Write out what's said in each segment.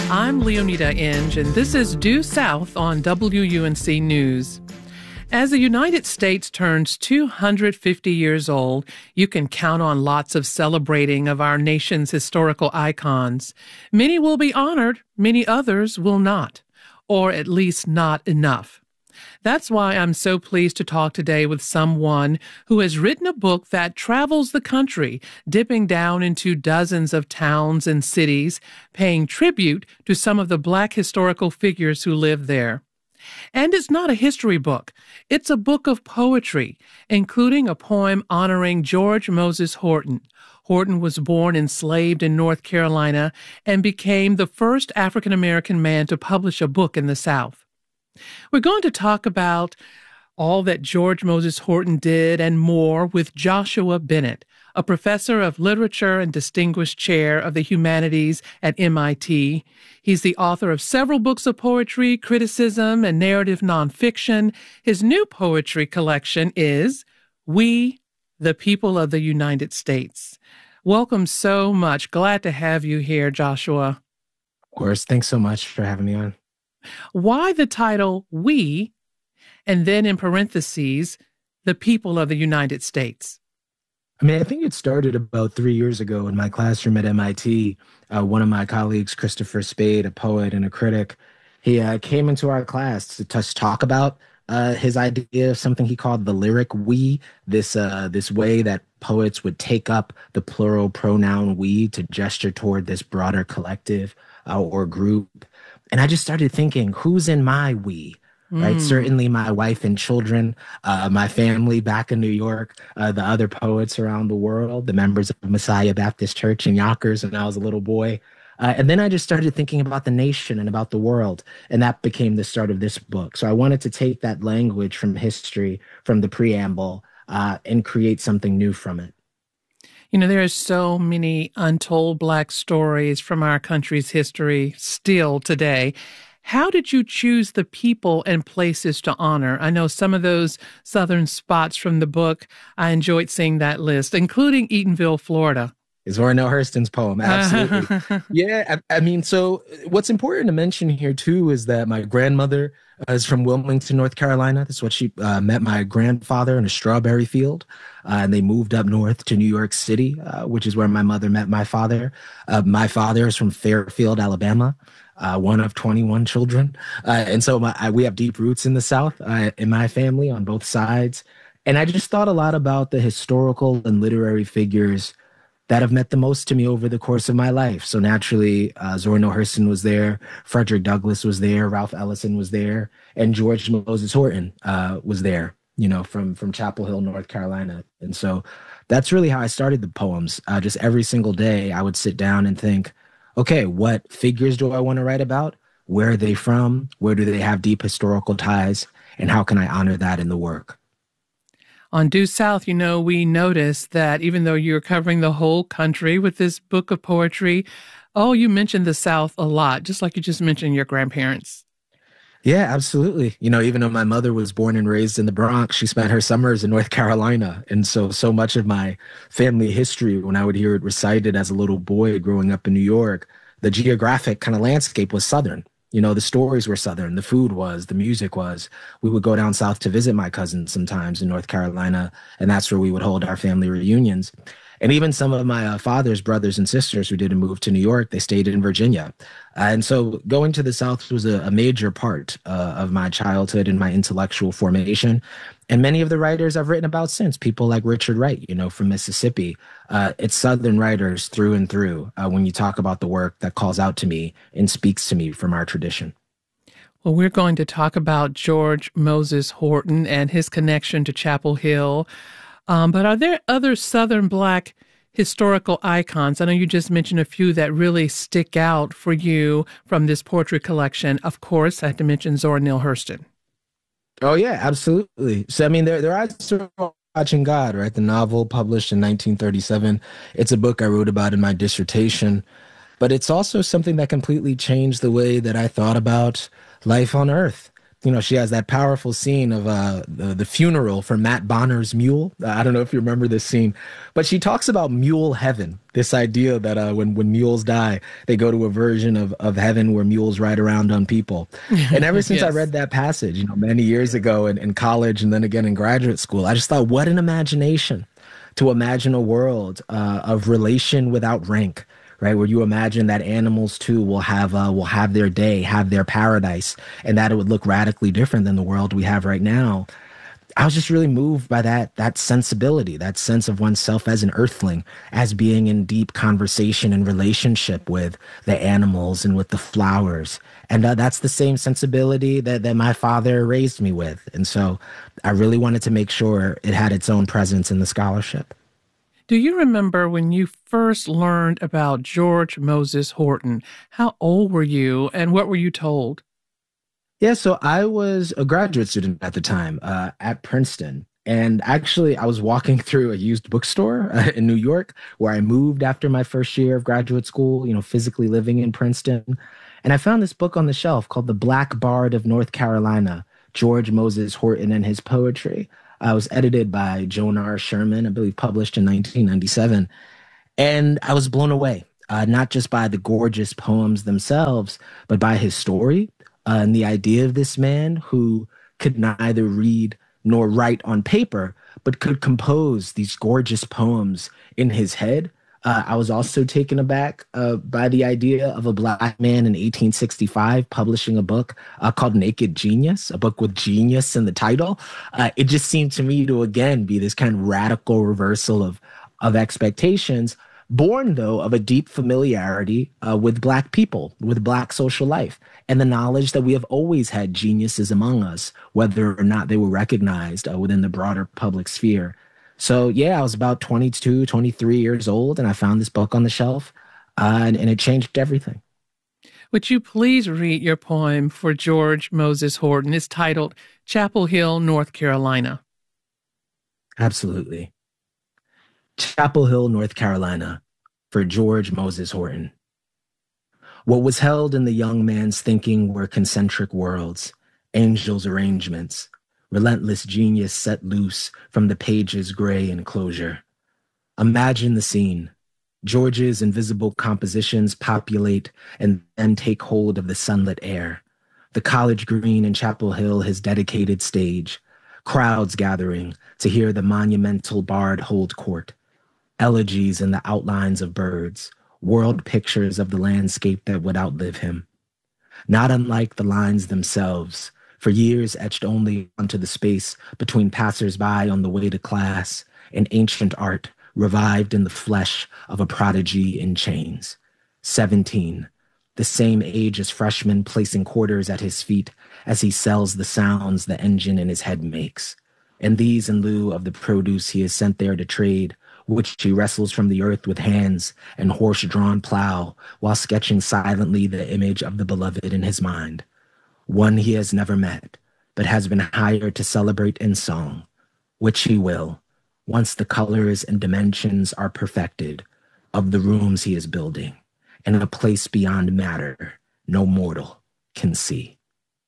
I'm Leonida Inge, and this is Due South on WUNC News. As the United States turns 250 years old, you can count on lots of celebrating of our nation's historical icons. Many will be honored, many others will not, or at least not enough. That's why I'm so pleased to talk today with someone who has written a book that travels the country, dipping down into dozens of towns and cities, paying tribute to some of the Black historical figures who lived there. And it's not a history book. It's a book of poetry, including a poem honoring George Moses Horton. Horton was born enslaved in North Carolina and became the first African-American man to publish a book in the South. We're going to talk about all that George Moses Horton did and more with Joshua Bennett, a professor of literature and distinguished chair of the humanities at MIT. He's the author of several books of poetry, criticism, and narrative nonfiction. His new poetry collection is We, the People of the United States. Welcome so much. Glad to have you here, Joshua. Of course. Thanks so much for having me on. Why the title We, and then in parentheses, the people of the United States? I mean, I think it started about 3 years ago in my classroom at MIT. One of my colleagues, Christopher Spade, a poet and a critic, he came into our class to talk about his idea of something he called the lyric we, this way that poets would take up the plural pronoun we to gesture toward this broader collective or group. And I just started thinking, who's in my we? Right? Certainly my wife and children, my family back in New York, the other poets around the world, the members of Messiah Baptist Church in Yonkers when I was a little boy. And then I just started thinking about the nation and about the world. And that became the start of this book. So I wanted to take that language from history, from the preamble, and create something new from it. You know, there are so many untold Black stories from our country's history still today. How did you choose the people and places to honor? I know some of those southern spots from the book, I enjoyed seeing that list, including Eatonville, Florida. Zora Neale Hurston's poem, absolutely. Yeah, I mean, so what's important to mention here, too, is that my grandmother is from Wilmington, North Carolina. That's what she met my grandfather in a strawberry field. And they moved up north to New York City, which is where my mother met my father. My father is from Fairfield, Alabama, one of 21 children. And so we have deep roots in the South in my family on both sides. And I just thought a lot about the historical and literary figures that have meant the most to me over the course of my life. So naturally, Zora Neale Hurston was there, Frederick Douglass was there, Ralph Ellison was there, and George Moses Horton was there, you know, from Chapel Hill, North Carolina. And so that's really how I started the poems. Just every single day, I would sit down and think, okay, what figures do I want to write about? Where are they from? Where do they have deep historical ties? And how can I honor that in the work? On Due South, you know, we noticed that even though you're covering the whole country with this book of poetry, you mentioned the South a lot, just like you just mentioned your grandparents. Yeah, absolutely. You know, even though my mother was born and raised in the Bronx, she spent her summers in North Carolina. And so much of my family history, when I would hear it recited as a little boy growing up in New York, the geographic kind of landscape was Southern. You know, the stories were Southern, the food was, the music was. We would go down south to visit my cousins sometimes in North Carolina, and that's where we would hold our family reunions. And even some of my father's brothers and sisters who didn't move to New York, they stayed in Virginia. And so going to the South was a major part of my childhood and my intellectual formation. And many of the writers I've written about since, people like Richard Wright, you know, from Mississippi, it's Southern writers through and through when you talk about the work that calls out to me and speaks to me from our tradition. Well, we're going to talk about George Moses Horton and his connection to Chapel Hill. But are there other Southern Black historical icons? I know you just mentioned a few that really stick out for you from this poetry collection. Of course, I had to mention Zora Neale Hurston. Oh, yeah, absolutely. So, I mean, their eyes are watching God, right? The novel published in 1937. It's a book I wrote about in my dissertation, but it's also something that completely changed the way that I thought about life on Earth. she has that powerful scene of the funeral for Matt Bonner's mule. I don't know if you remember this scene, but she talks about mule heaven, this idea that when mules die, they go to a version of heaven where mules ride around on people. And ever since I Yes. read that passage, many years ago in college and then again in graduate school, I just thought, what an imagination to imagine a world of relation without rank, right? Where you imagine that animals too will have their day, have their paradise, and that it would look radically different than the world we have right now. I was just really moved by that sensibility, that sense of oneself as an earthling, as being in deep conversation and relationship with the animals and with the flowers. And that's the same sensibility that my father raised me with. And so I really wanted to make sure it had its own presence in the scholarship. Do you remember when you first learned about George Moses Horton? How old were you and what were you told? Yeah, so I was a graduate student at the time at Princeton. And actually, I was walking through a used bookstore in New York where I moved after my first year of graduate school, physically living in Princeton. And I found this book on the shelf called The Black Bard of North Carolina, George Moses Horton and His Poetry. It was edited by Joan R. Sherman, I believe published in 1997. And I was blown away, not just by the gorgeous poems themselves, but by his story and the idea of this man who could neither read nor write on paper, but could compose these gorgeous poems in his head. I was also taken aback by the idea of a Black man in 1865 publishing a book called Naked Genius, a book with genius in the title. It just seemed to me to, again, be this kind of radical reversal of expectations, born, though, of a deep familiarity with Black people, with Black social life, and the knowledge that we have always had geniuses among us, whether or not they were recognized within the broader public sphere. So, yeah, I was about 22, 23 years old, and I found this book on the shelf, and it changed everything. Would you please read your poem for George Moses Horton? It's titled Chapel Hill, North Carolina. Absolutely. Chapel Hill, North Carolina, for George Moses Horton. What was held in the young man's thinking were concentric worlds, angels' arrangements, relentless genius set loose from the page's gray enclosure. Imagine the scene. George's invisible compositions populate and then take hold of the sunlit air. The college green in Chapel Hill, his dedicated stage. Crowds gathering to hear the monumental bard hold court. Elegies in the outlines of birds. World pictures of the landscape that would outlive him. Not unlike the lines themselves, for years etched only onto the space between passers-by on the way to class, an ancient art revived in the flesh of a prodigy in chains. 17, the same age as freshman, placing quarters at his feet as he sells the sounds the engine in his head makes. And these in lieu of the produce he is sent there to trade, which he wrestles from the earth with hands and horse-drawn plow, while sketching silently the image of the beloved in his mind. One he has never met, but has been hired to celebrate in song, which he will, once the colors and dimensions are perfected, of the rooms he is building, in a place beyond matter no mortal can see.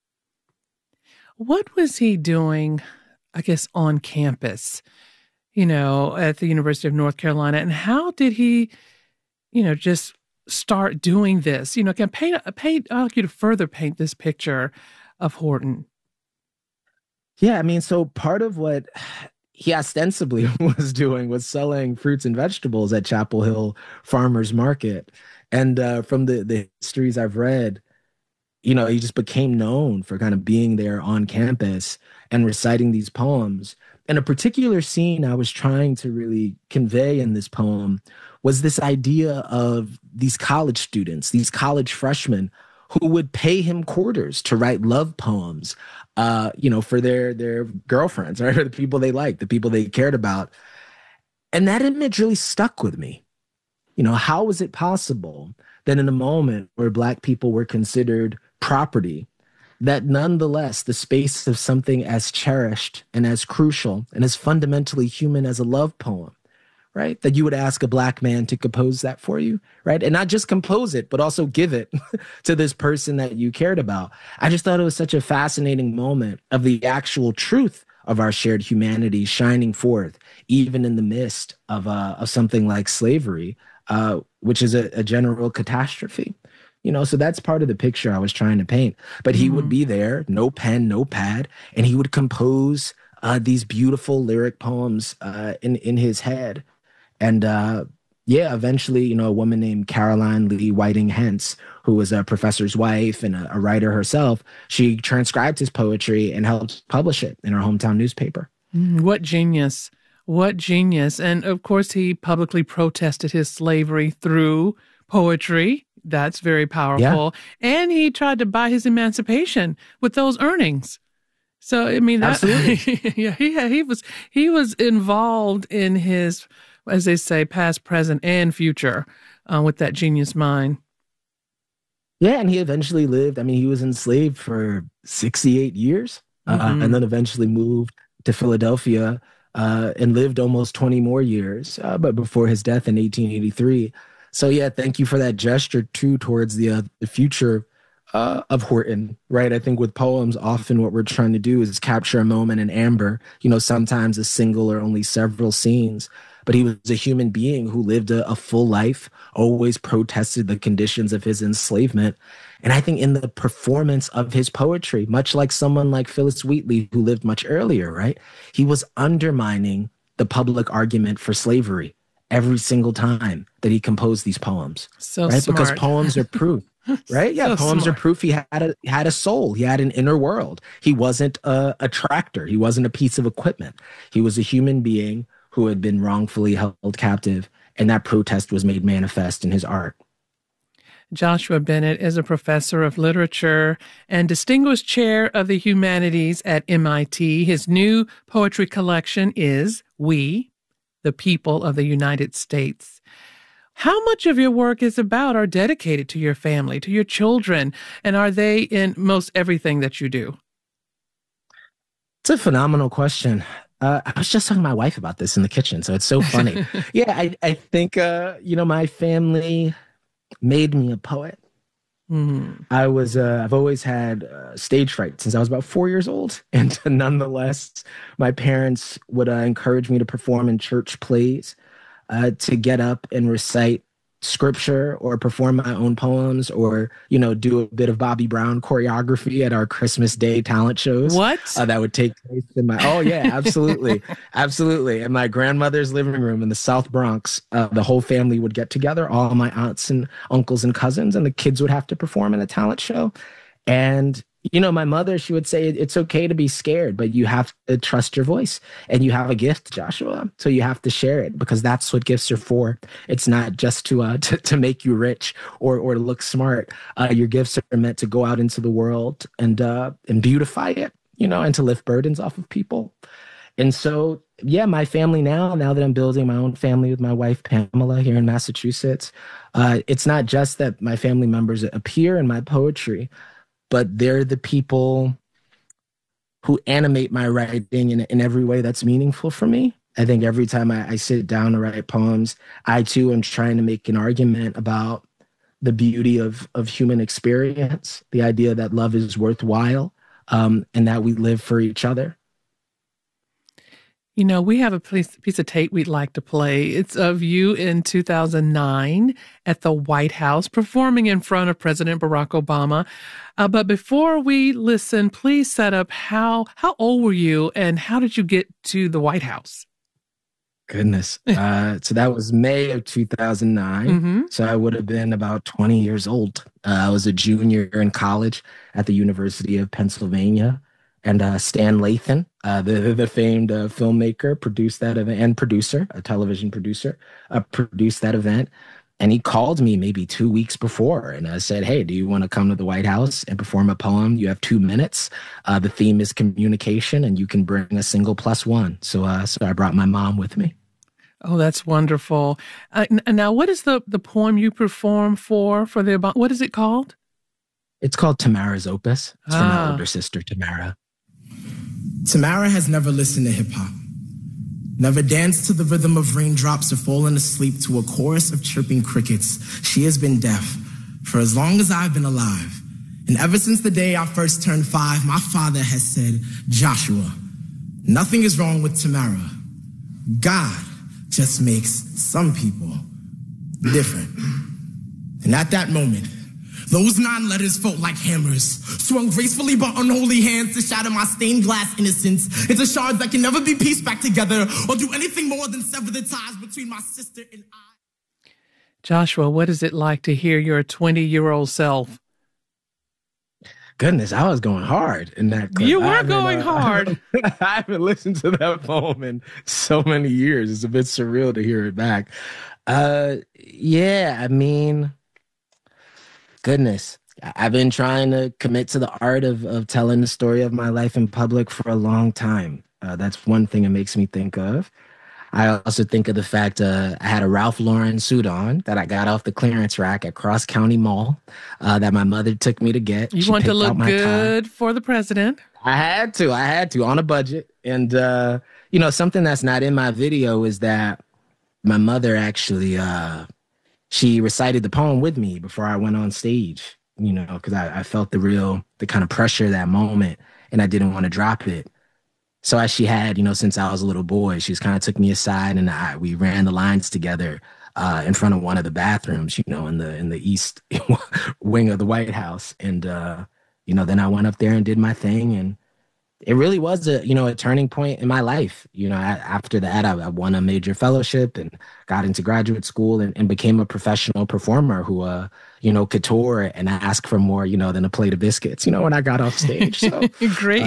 What was he doing, I guess, on campus, at the University of North Carolina? And how did he, just start doing this? I'd like you to further paint this picture of Horton. Yeah, I mean, so part of what he ostensibly was doing was selling fruits and vegetables at Chapel Hill Farmers Market. And from the histories I've read, he just became known for kind of being there on campus and reciting these poems. And a particular scene I was trying to really convey in this poem was this idea of these college students, these college freshmen who would pay him quarters to write love poems, for their girlfriends, right? Or the people they liked, the people they cared about. And that image really stuck with me. How was it possible that in a moment where Black people were considered property, that nonetheless the space of something as cherished and as crucial and as fundamentally human as a love poem, right? That you would ask a Black man to compose that for you, right? And not just compose it, but also give it to this person that you cared about. I just thought it was such a fascinating moment of the actual truth of our shared humanity shining forth, even in the midst of something like slavery, which is a general catastrophe. So that's part of the picture I was trying to paint. But he would be there, no pen, no pad, and he would compose these beautiful lyric poems in his head. And eventually, a woman named Caroline Lee Whiting Hentz, who was a professor's wife and a writer herself, she transcribed his poetry and helped publish it in her hometown newspaper. What genius. What genius. And of course, he publicly protested his slavery through poetry. That's very powerful. Yeah. And he tried to buy his emancipation with those earnings. So, I mean, absolutely. Yeah, he was involved in his, as they say, past, present, and future with that genius mind. Yeah, and he eventually lived. I mean, he was enslaved for 68 years and then eventually moved to Philadelphia and lived almost 20 more years, but before his death in 1883. So, yeah, thank you for that gesture, too, towards the future of Horton, right? I think with poems, often what we're trying to do is capture a moment in amber, sometimes a single or only several scenes. But he was a human being who lived a full life, always protested the conditions of his enslavement. And I think in the performance of his poetry, much like someone like Phillis Wheatley, who lived much earlier, right? He was undermining the public argument for slavery every single time that he composed these poems. So right? smart. Because poems are proof. Right? Yeah, So poems smart. are proof he had a soul. He had an inner world. He wasn't a tractor. He wasn't a piece of equipment. He was a human being who had been wrongfully held captive, and that protest was made manifest in his art. Joshua Bennett is a professor of literature and distinguished chair of the humanities at MIT. His new poetry collection is We, the People of the United States. How much of your work is about or dedicated to your family, to your children, and are they in most everything that you do? It's a phenomenal question. I was just talking to my wife about this in the kitchen, so it's so funny. Yeah, I think, my family made me a poet. I've always had stage fright since I was about 4 years old. And nonetheless, my parents would encourage me to perform in church plays, to get up and recite scripture or perform my own poems or, do a bit of Bobby Brown choreography at our Christmas Day talent shows. What? That would take place in oh yeah, absolutely. Absolutely. In my grandmother's living room in the South Bronx, the whole family would get together, all my aunts and uncles and cousins, and the kids would have to perform in a talent show. And my mother, she would say, it's okay to be scared, but you have to trust your voice and you have a gift, Joshua. So you have to share it because that's what gifts are for. It's not just to make you rich or look smart. Your gifts are meant to go out into the world and beautify it, and to lift burdens off of people. And so, yeah, my family now that I'm building my own family with my wife, Pamela, here in Massachusetts, it's not just that my family members appear in my poetry, but they're the people who animate my writing in every way that's meaningful for me. I think every time I sit down to write poems, I too am trying to make an argument about the beauty of human experience, the idea that love is worthwhile, and that we live for each other. We have a piece of tape we'd like to play. It's of you in 2009 at the White House performing in front of President Barack Obama. But before we listen, please set up how old were you and how did you get to the White House? Goodness. So that was May of 2009. So I would have been about 20 years old. I was a junior in college at the University of Pennsylvania. And Stan Lathan, the famed filmmaker, produced that event, and producer, a television producer, produced that event. And he called me maybe 2 weeks before and said, hey, do you want to come to the White House and perform a poem? You have 2 minutes. The theme is communication, and you can bring a single +1. So I brought my mom with me. Oh, that's wonderful. Now, what is the poem you perform for the, what is it called? It's called Tamara's Opus. It's from my older sister, Tamara. Tamara has never listened to hip hop, Never danced to the rhythm of raindrops or fallen asleep to a chorus of chirping crickets. She has been deaf for as long as I've been alive. And ever since the day I first turned 5, my father has said, Joshua, nothing is wrong with Tamara. God just makes some people different. And at that moment, those 9 letters felt like hammers, swung gracefully by unholy hands to shatter my stained glass innocence into shards that can never be pieced back together or do anything more than sever the ties between my sister and I. Joshua, what is it like to hear your 20-year-old self? Goodness, I was going hard in that clip. You were going hard. I haven't listened to that poem in so many years. It's a bit surreal to hear it back. Yeah, I mean, goodness, I've been trying to commit to the art of telling the story of my life in public for a long time. That's one thing it makes me think of. I also think of the fact I had a Ralph Lauren suit on that I got off the clearance rack at Cross County Mall that my mother took me to get. You want to look good for the president. I had to on a budget. And, something that's not in my video is that my mother actually, she recited the poem with me before I went on stage, because I felt the kind of pressure of that moment and I didn't want to drop it. So as she had, since I was a little boy, she's kind of took me aside and we ran the lines together in front of one of the bathrooms, in the east wing of the White House. And, then I went up there and did my thing. And it really was a turning point in my life. After that, I won a major fellowship and got into graduate school and became a professional performer who, could tour and ask for more, than a plate of biscuits, when I got off stage. So great.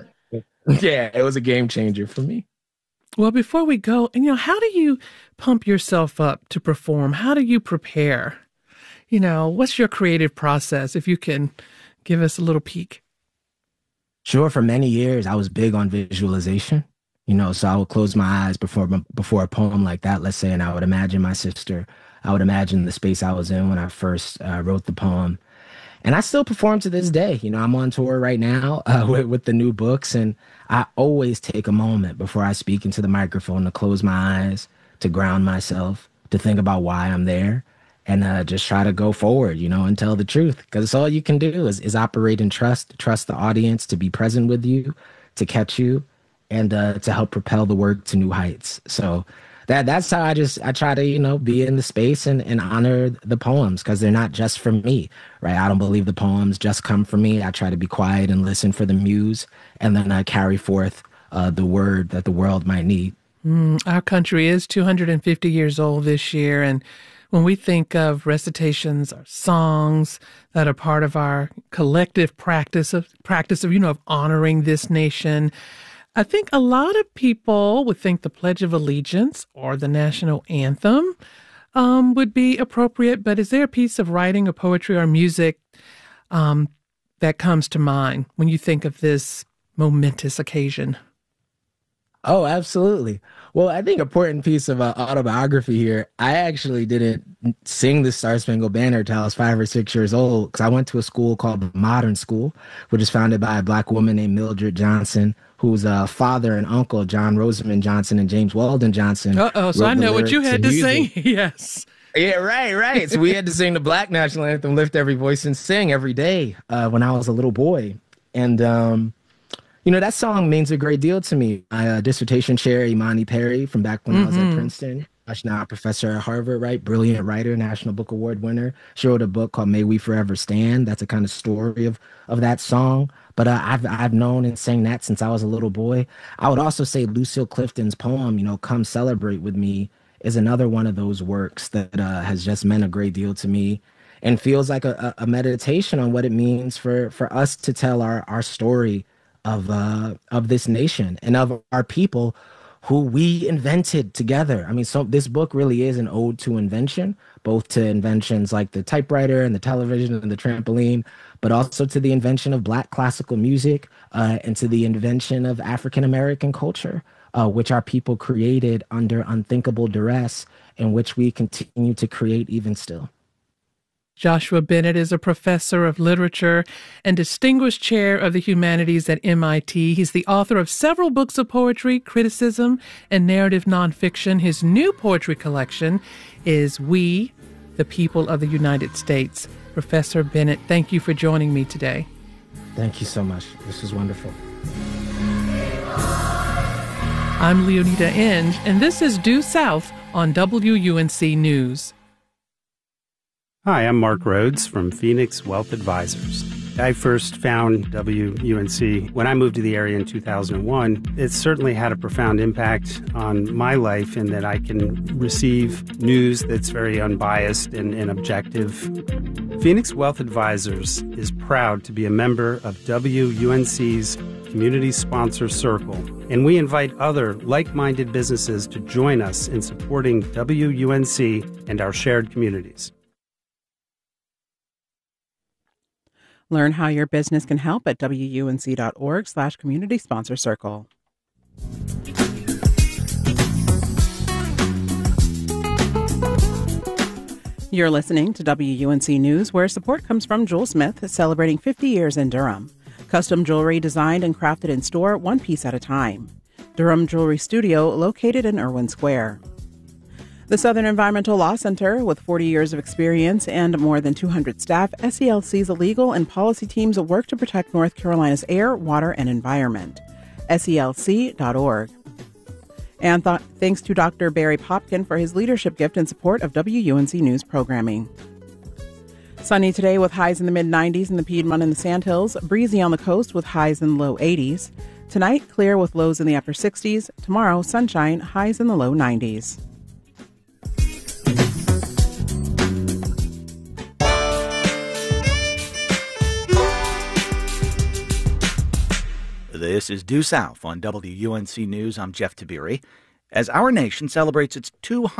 Yeah, it was a game changer for me. Well, before we go, how do you pump yourself up to perform? How do you prepare? What's your creative process? If you can give us a little peek. Sure. For many years, I was big on visualization, so I would close my eyes before a poem like that, let's say, and I would imagine my sister. I would imagine the space I was in when I first wrote the poem. And I still perform to this day. I'm on tour right now with the new books. And I always take a moment before I speak into the microphone to close my eyes, to ground myself, to think about why I'm there, and just try to go forward, and tell the truth. Because it's all you can do is operate in trust the audience to be present with you, to catch you, and to help propel the work to new heights. So that's how I try to, be in the space and honor the poems, because they're not just for me, right? I don't believe the poems just come from me. I try to be quiet and listen for the muse, and then I carry forth the word that the world might need. Our country is 250 years old this year, and when we think of recitations or songs that are part of our collective practice of honoring this nation, I think a lot of people would think the Pledge of Allegiance or the national anthem would be appropriate. But is there a piece of writing or poetry or music that comes to mind when you think of this momentous occasion? Oh, absolutely. Well, I think an important piece of autobiography here, I actually didn't sing the Star Spangled Banner until I was 5 or 6 years old, because I went to a school called the Modern School, which is founded by a Black woman named Mildred Johnson, whose father and uncle, John Rosamond Johnson and James Weldon Johnson. So I know what you had to sing. Yes. Yeah, right. So we had to sing the Black national anthem, lift every voice and sing every day when I was a little boy. And, that song means a great deal to me. My dissertation chair, Imani Perry, from back when I was at Princeton, she's now a professor at Harvard, right? Brilliant writer, National Book Award winner. She wrote a book called May We Forever Stand. That's a kind of story of that song. But I've known and sang that since I was a little boy. I would also say Lucille Clifton's poem, Come Celebrate With Me, is another one of those works that has just meant a great deal to me and feels like a meditation on what it means for us to tell our story of this nation and of our people who we invented together. I mean, so this book really is an ode to invention, both to inventions like the typewriter and the television and the trampoline, but also to the invention of Black classical music and to the invention of African-American culture, which our people created under unthinkable duress and which we continue to create even still. Joshua Bennett is a professor of literature and distinguished chair of the humanities at MIT. He's the author of several books of poetry, criticism, and narrative nonfiction. His new poetry collection is We, the People of the United States. Professor Bennett, thank you for joining me today. Thank you so much. This is wonderful. I'm Leonida Enge, and this is Due South on WUNC News. Hi, I'm Mark Rhodes from Phoenix Wealth Advisors. I first found WUNC when I moved to the area in 2001. It certainly had a profound impact on my life in that I can receive news that's very unbiased and objective. Phoenix Wealth Advisors is proud to be a member of WUNC's Community Sponsor Circle, and we invite other like-minded businesses to join us in supporting WUNC and our shared communities. Learn how your business can help at WUNC.org/community sponsor circle. You're listening to WUNC News, where support comes from Jewel Smith, celebrating 50 years in Durham. Custom jewelry designed and crafted in store, one piece at a time. Durham Jewelry Studio, located in Irwin Square. The Southern Environmental Law Center, with 40 years of experience and more than 200 staff, SELC's legal and policy teams work to protect North Carolina's air, water, and environment. SELC.org. And thanks to Dr. Barry Popkin for his leadership gift in support of WUNC News programming. Sunny today with highs in the mid-90s in the Piedmont and the Sandhills. Breezy on the coast with highs in the low 80s. Tonight, clear with lows in the upper 60s. Tomorrow, sunshine, highs in the low 90s. This is Due South on WUNC News. I'm Jeff Tabiri. As our nation celebrates its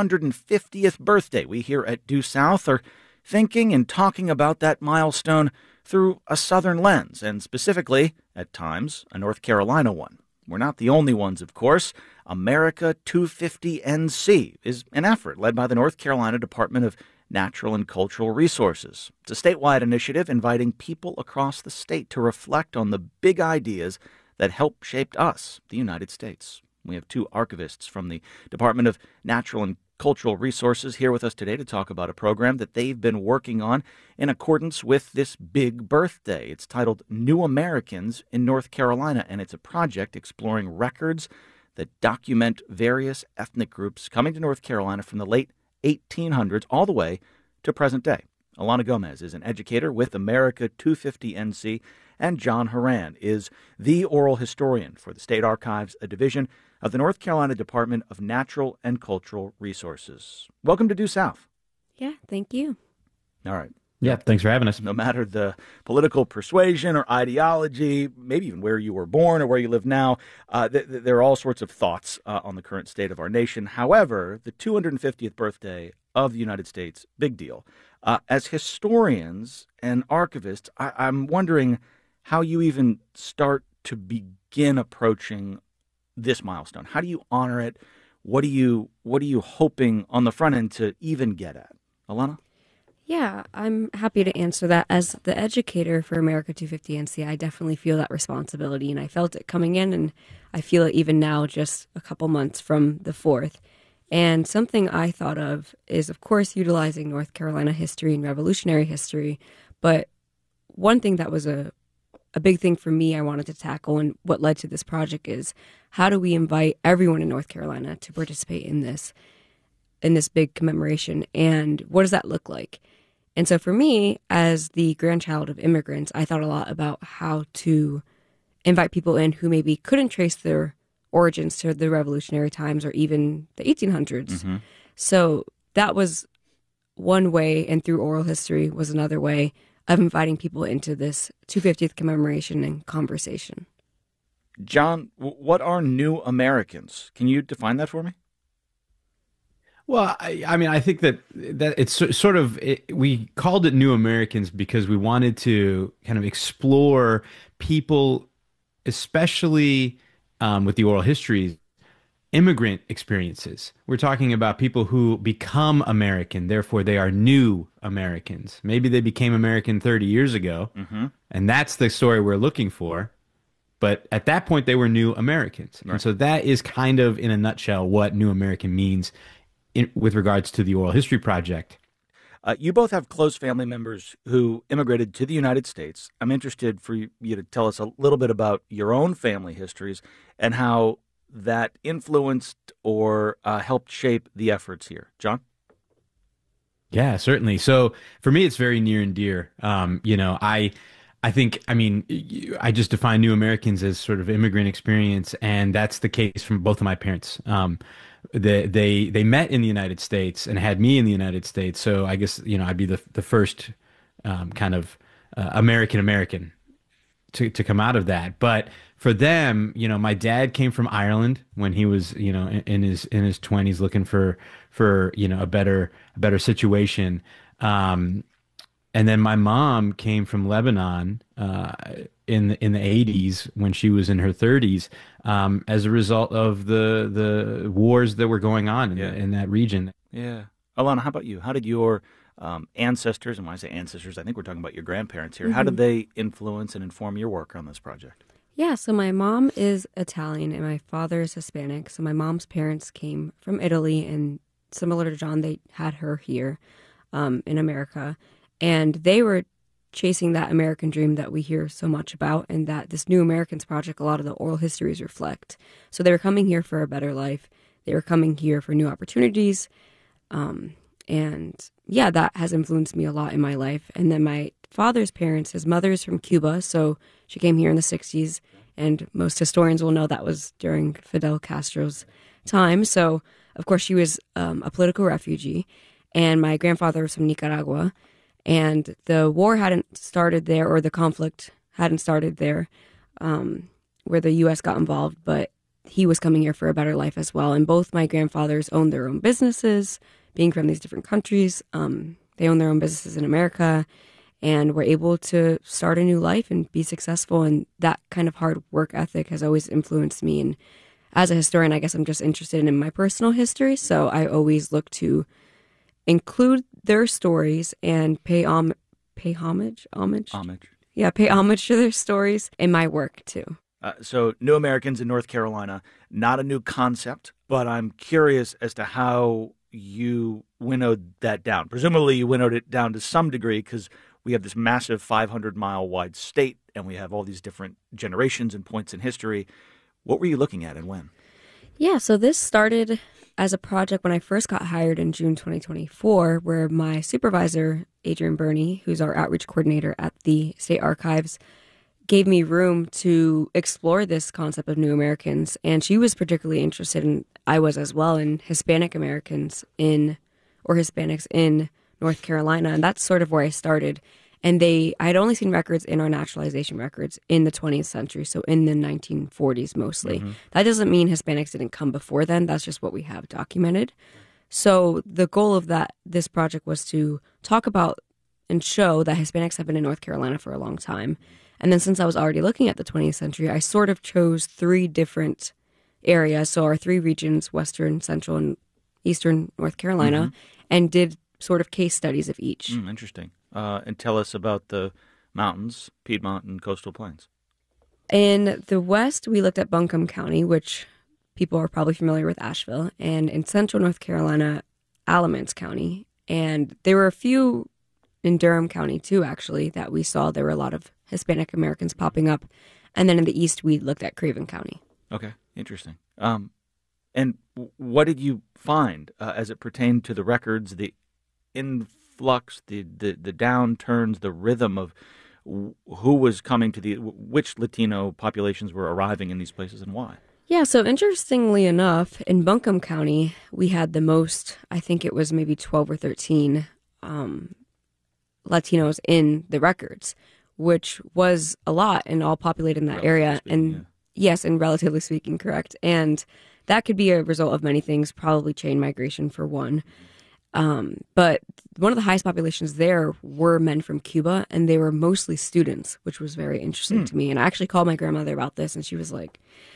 250th birthday, we here at Due South are thinking and talking about that milestone through a Southern lens, and specifically, at times, a North Carolina one. We're not the only ones, of course. America 250 NC is an effort led by the North Carolina Department of Natural and Cultural Resources. It's a statewide initiative inviting people across the state to reflect on the big ideas that help shape us, the United States. We have two archivists from the Department of Natural and Cultural Resources here with us today to talk about a program that they've been working on in accordance with this big birthday. It's titled New Americans in North Carolina, and it's a project exploring records that document various ethnic groups coming to North Carolina from the late 1800s all the way to present day. Alana Gomez is an educator with America 250 NC, and John Horan is the oral historian for the State Archives, a division of the North Carolina Department of Natural and Cultural Resources. Welcome to Due South. Yeah, thank you. All right. Yeah, thanks for having us. No matter the political persuasion or ideology, maybe even where you were born or where you live now, there are all sorts of thoughts on the current state of our nation. However, the 250th birthday of the United States, big deal. As historians and archivists, I'm wondering how you even start to begin approaching this milestone. How do you honor it? What are you hoping on the front end to even get at? Alana? Yeah, I'm happy to answer that. As the educator for America 250 NC, I definitely feel that responsibility, and I felt it coming in, and I feel it even now, just a couple months from the 4th. And something I thought of is, of course, utilizing North Carolina history and revolutionary history, but one thing that was a big thing for me I wanted to tackle, and what led to this project, is how do we invite everyone in North Carolina to participate in this big commemoration, and what does that look like? And so for me, as the grandchild of immigrants, I thought a lot about how to invite people in who maybe couldn't trace their origins to the revolutionary times or even the 1800s. Mm-hmm. So that was one way, and through oral history was another way of inviting people into this 250th commemoration and conversation. John, what are New Americans? Can you define that for me? Well, I mean, I think that it's sort of, we called it New Americans because we wanted to kind of explore people, especially with the oral histories, immigrant experiences. We're talking about people who become American, therefore they are new Americans. Maybe they became American 30 years ago, and that's the story we're looking for. But at that point, they were new Americans. Right. And so that is kind of, in a nutshell, what New American means with regards to the Oral History Project. You both have close family members who immigrated to the United States. I'm interested for you to tell us a little bit about your own family histories and how that influenced or helped shape the efforts here. John? Yeah, certainly. So for me, it's very near and dear. I think, I just define New Americans as sort of immigrant experience, and that's the case from both of my parents. They met in the United States and had me in the United States. So I guess, I'd be the first kind of American to come out of that. But for them, my dad came from Ireland when he was, in his 20s, looking for a better situation. And then my mom came from Lebanon in the 80s when she was in her 30s as a result of the wars that were going on in that region. Yeah. Alana, how about you? How did your ancestors, and when I say ancestors, I think we're talking about your grandparents here, how did they influence and inform your work on this project? Yeah, so my mom is Italian and my father is Hispanic. So my mom's parents came from Italy, and similar to John, they had her here in America. And they were chasing that American dream that we hear so much about, and that this New Americans Project, a lot of the oral histories reflect. So they were coming here for a better life. They were coming here for new opportunities. And yeah, that has influenced me a lot in my life. And then my father's parents, his mother is from Cuba, so she came here in the 60s. And most historians will know that was during Fidel Castro's time. So, of course, she was a political refugee. And my grandfather was from Nicaragua. And the war hadn't started there, or the conflict hadn't started there, where the U.S. got involved, but he was coming here for a better life as well. And both my grandfathers owned their own businesses, being from these different countries. They owned their own businesses in America and were able to start a new life and be successful. And that kind of hard work ethic has always influenced me. And as a historian, I guess I'm just interested in my personal history, so I always look to include their stories and pay homage. Pay homage to their stories in my work too. So New Americans in North Carolina, not a new concept, but I'm curious as to how you winnowed that down. Presumably you winnowed it down to some degree because we have this massive 500-mile wide state and we have all these different generations and points in history. What were you looking at and when? Yeah, so this started as a project when I first got hired in June 2024, where my supervisor, Adrian Burney, who's our outreach coordinator at the State Archives, gave me room to explore this concept of New Americans. And she was particularly interested, and I was as well, in Hispanic Americans or Hispanics in North Carolina. And that's sort of where I started. And I had only seen records in our naturalization records in the 20th century, so in the 1940s mostly. That doesn't mean Hispanics didn't come before then. That's just what we have documented. So the goal of this project was to talk about and show that Hispanics have been in North Carolina for a long time. And then since I was already looking at the 20th century, I sort of chose 3 different areas, so our 3 regions, Western, Central, and Eastern North Carolina, and did sort of case studies of each. Interesting. And tell us about the mountains, Piedmont and Coastal Plains. In the West, we looked at Buncombe County, which people are probably familiar with Asheville, and in Central North Carolina, Alamance County. And there were a few in Durham County, too, actually, that we saw. There were a lot of Hispanic Americans popping up. And then in the East, we looked at Craven County. Okay, interesting. And what did you find as it pertained to the records, the influx, the downturns, the rhythm of who was coming to which Latino populations were arriving in these places and why? Yeah, so interestingly enough, in Buncombe County, we had the most, I think it was maybe 12 or 13 Latinos in the records, which was a lot and all populated in that area. And yes, and relatively speaking, correct. And that could be a result of many things, probably chain migration for one. But one of the highest populations there were men from Cuba, and they were mostly students, which was very interesting to me. And I actually called my grandmother about this, and she was like,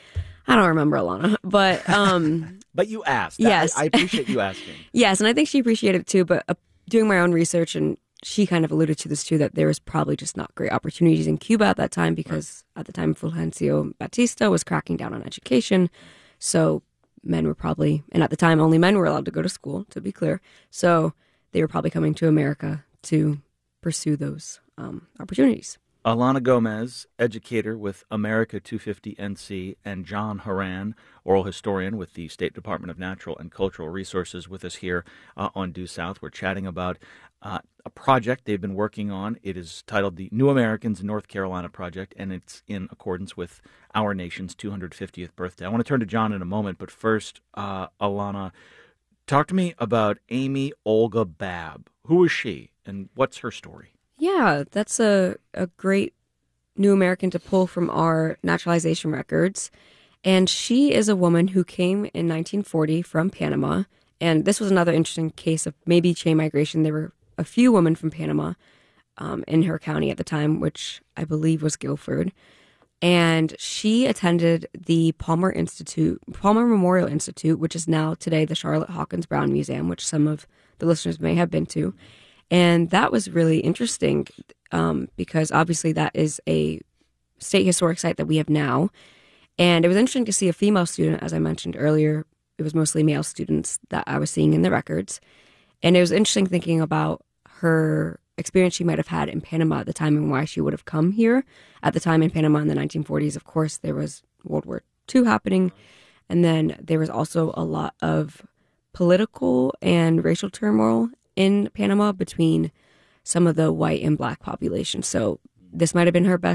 I don't remember, Alana, but But you asked. Yes. I appreciate you asking. Yes, and I think she appreciated it too. But doing my own research, and she kind of alluded to this too, that there was probably just not great opportunities in Cuba at that time because at the time Fulgencio Batista was cracking down on education. So men were probably, and at the time only men were allowed to go to school, to be clear. So they were probably coming to America to pursue those opportunities. Alana Gomez, educator with America 250 NC, and John Horan, oral historian with the State Department of Natural and Cultural Resources, with us here on Due South. We're chatting about a project they've been working on. It is titled the New Americans in North Carolina Project, and it's in accordance with our nation's 250th birthday. I want to turn to John in a moment, but first, Alana, talk to me about Amy Olga Babb. Who is she, and what's her story? Yeah, that's a great new American to pull from our naturalization records. And she is a woman who came in 1940 from Panama. And this was another interesting case of maybe chain migration. There were a few women from Panama in her county at the time, which I believe was Guilford. And she attended the Palmer Memorial Institute, which is now today the Charlotte Hawkins Brown Museum, which some of the listeners may have been to. And that was really interesting because obviously that is a state historic site that we have now. And it was interesting to see a female student, as I mentioned earlier. It was mostly male students that I was seeing in the records. And it was interesting thinking about her experience she might have had in Panama at the time and why she would have come here. At the time in Panama in the 1940s, of course, there was World War II happening. And then there was also a lot of political and racial turmoil in Panama between some of the white and black population. So this might have been her best